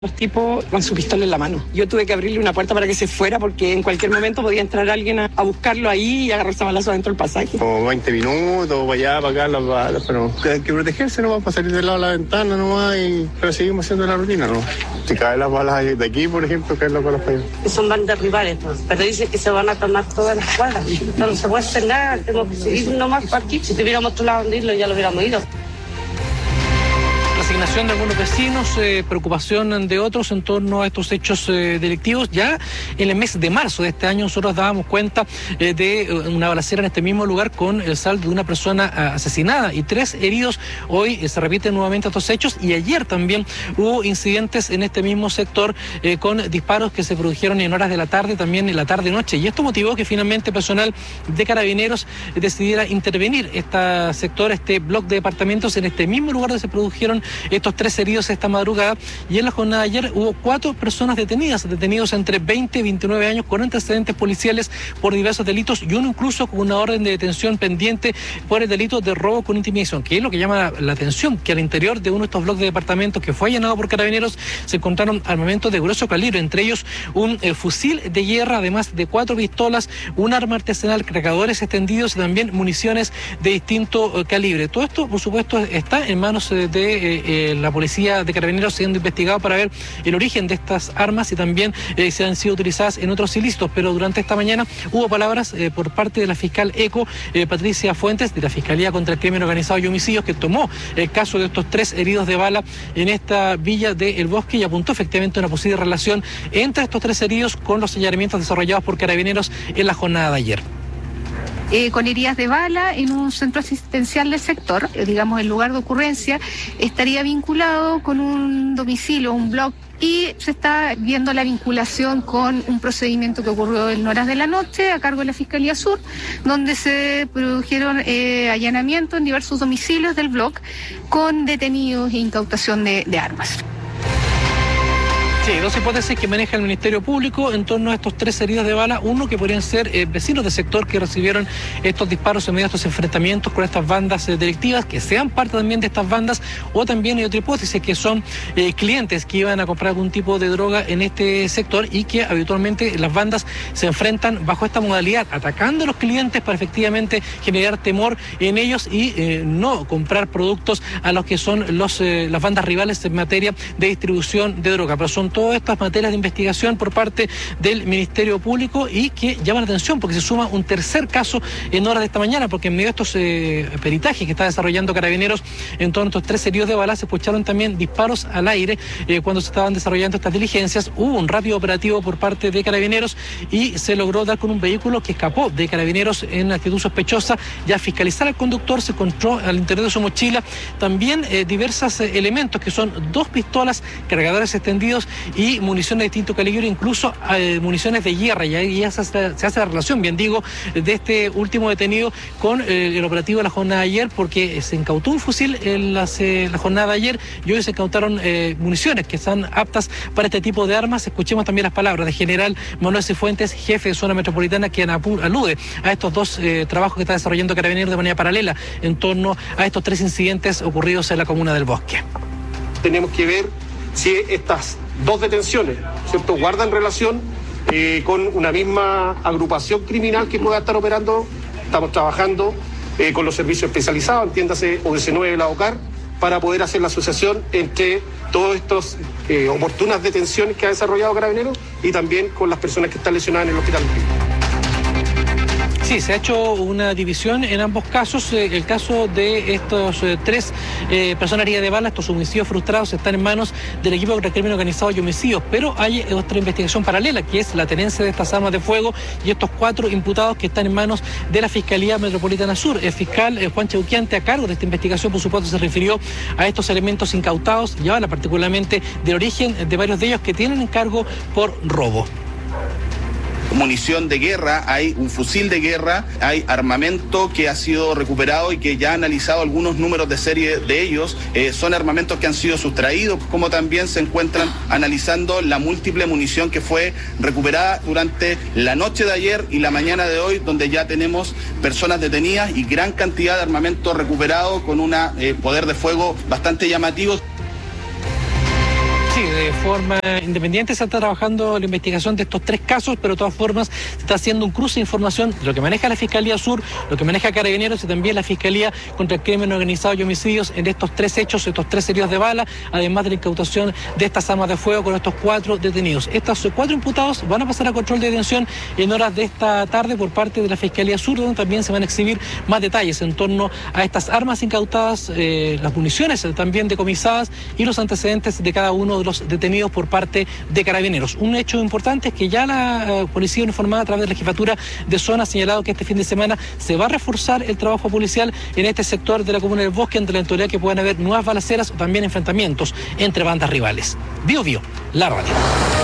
Los tipos con su pistola en la mano. Yo tuve que abrirle una puerta para que se fuera porque en cualquier momento podía entrar alguien a buscarlo ahí y agarrarse a balazos dentro del pasaje. Como 20 minutos, para allá, para acá, las balas, pero hay que protegerse nomás, para salir del lado de la ventana nomás, pero seguimos haciendo la rutina, ¿no? Si caen las balas de aquí, por ejemplo, caen las balas para allá. Son bandas rivales, pues, pero dicen que se van a tomar todas las cuadras. No se puede hacer nada, tenemos que seguir nomás para aquí. Si tuviéramos otro lado donde irlo, ya lo hubiéramos ido. Resignación de algunos vecinos, preocupación de otros en torno a estos hechos delictivos. Ya en el mes de marzo de este año nosotros dábamos cuenta de una balacera en este mismo lugar con el saldo de una persona asesinada y 3 heridos. Hoy se repiten nuevamente estos hechos y ayer también hubo incidentes en este mismo sector con disparos que se produjeron en horas de la tarde, también en la tarde-noche. Y esto motivó que finalmente personal de Carabineros decidiera intervenir este bloque de departamentos en este mismo lugar donde se produjeron estos 3 heridos esta madrugada, y en la jornada de ayer hubo 4 personas detenidos entre 20 y 29 años con antecedentes policiales por diversos delitos y uno incluso con una orden de detención pendiente por el delito de robo con intimidación, que es lo que llama la atención, que al interior de uno de estos bloques de departamentos que fue allanado por Carabineros se encontraron armamentos de grueso calibre, entre ellos un fusil de guerra, además de 4 pistolas, un arma artesanal, cargadores extendidos y también municiones de distinto calibre. Todo esto, por supuesto, está en manos de la policía de Carabineros, siendo investigado para ver el origen de estas armas y también si han sido utilizadas en otros ilícitos. Pero durante esta mañana hubo palabras por parte de la fiscal ECO, Patricia Fuentes, de la Fiscalía contra el Crimen Organizado y Homicidios, que tomó el caso de estos 3 heridos de bala en esta villa de El Bosque y apuntó efectivamente a una posible relación entre estos 3 heridos con los señalamientos desarrollados por Carabineros en la jornada de ayer. Con heridas de bala en un centro asistencial del sector, digamos el lugar de ocurrencia, estaría vinculado con un domicilio, un bloque, y se está viendo la vinculación con un procedimiento que ocurrió en horas de la noche a cargo de la Fiscalía Sur, donde se produjeron allanamientos en diversos domicilios del bloque con detenidos e incautación de armas. Sí, 2 hipótesis que maneja el Ministerio Público en torno a estos 3 heridos de bala. Uno, que podrían ser vecinos del sector que recibieron estos disparos en medio de estos enfrentamientos con estas bandas delictivas, que sean parte también de estas bandas, o también hay otra hipótesis, que son clientes que iban a comprar algún tipo de droga en este sector y que habitualmente las bandas se enfrentan bajo esta modalidad, atacando a los clientes para efectivamente generar temor en ellos y no comprar productos a los que son las bandas rivales en materia de distribución de droga. Pero son todas estas materias de investigación por parte del Ministerio Público y que llaman la atención porque se suma un tercer caso en horas de esta mañana, porque en medio de estos peritajes que está desarrollando Carabineros en torno a estos 3 heridos de bala, se escucharon también disparos al aire cuando se estaban desarrollando estas diligencias. Hubo un rápido operativo por parte de Carabineros y se logró dar con un vehículo que escapó de Carabineros en actitud sospechosa. Ya fiscalizar al conductor, se encontró al interior de su mochila también diversos elementos que son 2 pistolas, cargadores extendidos y municiones de distinto calibre, incluso municiones de guerra. Y ahí ya se hace la relación, bien digo, de este último detenido con el operativo de la jornada de ayer, porque se incautó un fusil en la jornada de ayer y hoy se incautaron municiones que están aptas para este tipo de armas. Escuchemos también las palabras del general Manuel Cifuentes, jefe de zona metropolitana, quien alude a estos 2 trabajos que está desarrollando Carabineros de manera paralela en torno a estos 3 incidentes ocurridos en la comuna del Bosque. Tenemos que ver si estas 2 detenciones, ¿cierto?, guardan relación con una misma agrupación criminal que pueda estar operando. Estamos trabajando con los servicios especializados, entiéndase OS9, la OCAR, para poder hacer la asociación entre todas estas oportunas detenciones que ha desarrollado Carabineros y también con las personas que están lesionadas en el hospital. Sí, se ha hecho una división en ambos casos. El caso de estos 3 personas heridas de bala, estos homicidios frustrados, están en manos del equipo contra el crimen organizado y homicidios, pero hay otra investigación paralela, que es la tenencia de estas armas de fuego y estos 4 imputados que están en manos de la Fiscalía Metropolitana Sur. El fiscal Juan Cheuquiante, a cargo de esta investigación, por supuesto, se refirió a estos elementos incautados y habla particularmente del origen de varios de ellos que tienen encargo por robo. Munición de guerra, hay un fusil de guerra, hay armamento que ha sido recuperado y que ya ha analizado algunos números de serie de ellos. Son armamentos que han sido sustraídos, como también se encuentran analizando la múltiple munición que fue recuperada durante la noche de ayer y la mañana de hoy, donde ya tenemos personas detenidas y gran cantidad de armamento recuperado con un poder de fuego bastante llamativo. Sí, forma independiente se está trabajando la investigación de estos 3 casos, pero de todas formas se está haciendo un cruce de información de lo que maneja la Fiscalía Sur, lo que maneja Carabineros y también la Fiscalía contra el Crimen Organizado y Homicidios en estos 3 hechos, estos 3 heridos de bala, además de la incautación de estas armas de fuego con estos 4 detenidos. Estos 4 imputados van a pasar a control de detención en horas de esta tarde por parte de la Fiscalía Sur, donde también se van a exhibir más detalles en torno a estas armas incautadas, las municiones también decomisadas y los antecedentes de cada uno de los detenidos por parte de Carabineros. Un hecho importante es que ya la policía uniformada a través de la jefatura de zona ha señalado que este fin de semana se va a reforzar el trabajo policial en este sector de la comuna del Bosque ante la eventualidad que puedan haber nuevas balaceras o también enfrentamientos entre bandas rivales. Bio Bio, la radio.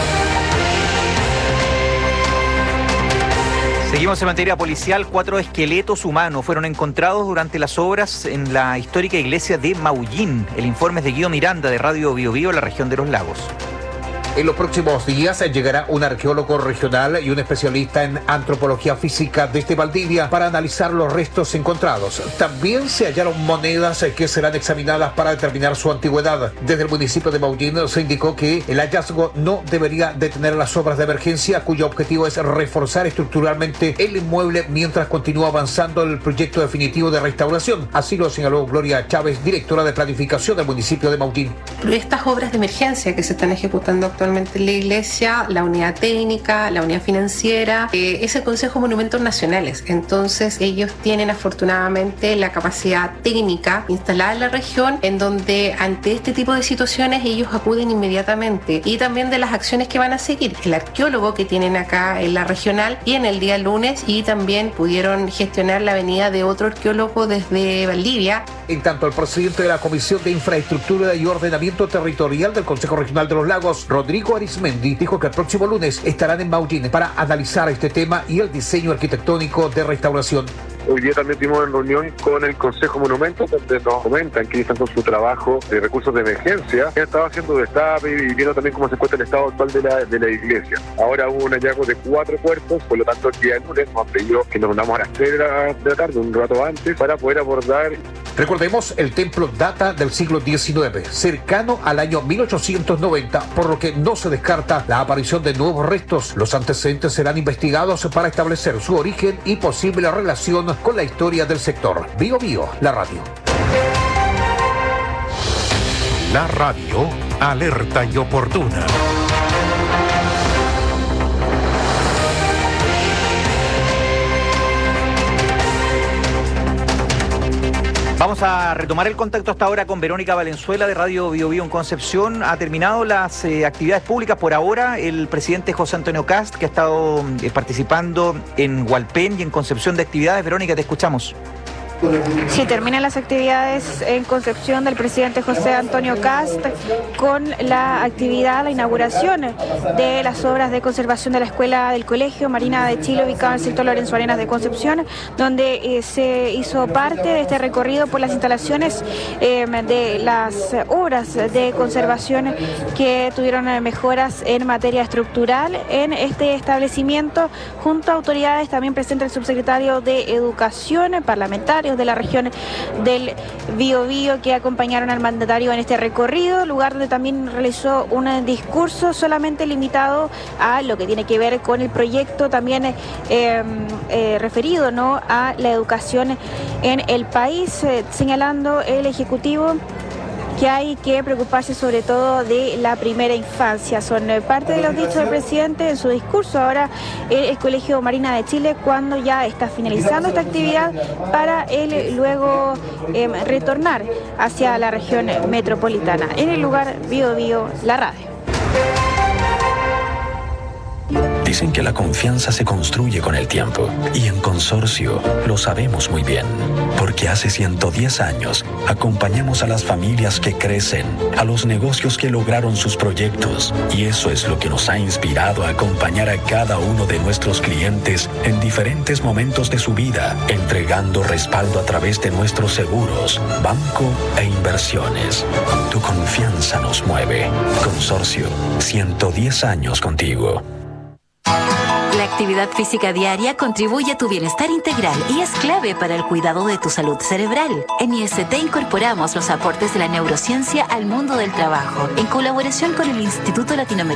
Seguimos en materia policial. 4 esqueletos humanos fueron encontrados durante las obras en la histórica iglesia de Maullín. El informe es de Guido Miranda de Radio Bio Bio, la región de los lagos. En los próximos días llegará un arqueólogo regional y un especialista en antropología física desde Valdivia para analizar los restos encontrados. También se hallaron monedas que serán examinadas para determinar su antigüedad. Desde el municipio de Maullín se indicó que el hallazgo no debería detener las obras de emergencia, cuyo objetivo es reforzar estructuralmente el inmueble mientras continúa avanzando el proyecto definitivo de restauración. Así lo señaló Gloria Chávez, directora de planificación del municipio de Maullín. Estas obras de emergencia que se están ejecutando actualmente en la iglesia, la unidad técnica, la unidad financiera, es el Consejo de Monumentos Nacionales. Entonces ellos tienen afortunadamente la capacidad técnica instalada en la región, en donde ante este tipo de situaciones ellos acuden inmediatamente, y también de las acciones que van a seguir. El arqueólogo que tienen acá en la regional viene el día lunes, y también pudieron gestionar la venida de otro arqueólogo desde Valdivia. En tanto, el presidente de la Comisión de Infraestructura y Ordenamiento Territorial del Consejo Regional de los Lagos, Rodrigo Arismendi, dijo que el próximo lunes estarán en Maullín para analizar este tema y el diseño arquitectónico de restauración. Hoy día también tuvimos en reunión con el Consejo Monumentos, donde nos comentan que están con su trabajo de recursos de emergencia. Ya estaba haciendo destape y viendo también cómo se encuentra el estado actual de la iglesia. Ahora hubo un hallazgo de 4 cuerpos, por lo tanto el día lunes nos han pedido que nos unamos a las 3 de la tarde, un rato antes, para poder abordar. Recordemos, el templo data del siglo XIX, cercano al año 1890, por lo que no se descarta la aparición de nuevos restos. Los antecedentes serán investigados para establecer su origen y posible relación con la historia del sector. Bio Bio, la radio. La radio, alerta y oportuna. Vamos a retomar el contacto hasta ahora con Verónica Valenzuela de Radio Bio Bio en Concepción. Ha terminado las actividades públicas por ahora. El presidente José Antonio Kast, que ha estado participando en Hualpén y en Concepción de actividades. Verónica, te escuchamos. Sí, terminan las actividades en Concepción del presidente José Antonio Kast con la actividad, la inauguración de las obras de conservación de la escuela del Colegio Marina de Chile, ubicada en el sector Lorenzo Arenas de Concepción, donde se hizo parte de este recorrido por las instalaciones de las obras de conservación que tuvieron mejoras en materia estructural en este establecimiento, junto a autoridades también presente el subsecretario de Educación, parlamentarios de la región del Biobío que acompañaron al mandatario en este recorrido, lugar donde también realizó un discurso solamente limitado a lo que tiene que ver con el proyecto también referido, ¿no?, a la educación en el país, señalando el Ejecutivo que hay que preocuparse sobre todo de la primera infancia. Son parte de los dichos del presidente en su discurso ahora el Colegio Marina de Chile, cuando ya está finalizando esta actividad para él luego retornar hacia la región metropolitana. En el lugar Bio Bio, la radio. Dicen que la confianza se construye con el tiempo, y en Consorcio lo sabemos muy bien, porque hace 110 años acompañamos a las familias que crecen, a los negocios que lograron sus proyectos, y eso es lo que nos ha inspirado a acompañar a cada uno de nuestros clientes en diferentes momentos de su vida, entregando respaldo a través de nuestros seguros, banco e inversiones. Tu confianza nos mueve. Consorcio, 110 años contigo. La actividad física diaria contribuye a tu bienestar integral y es clave para el cuidado de tu salud cerebral. En IST incorporamos los aportes de la neurociencia al mundo del trabajo, en colaboración con el Instituto Latinoamericano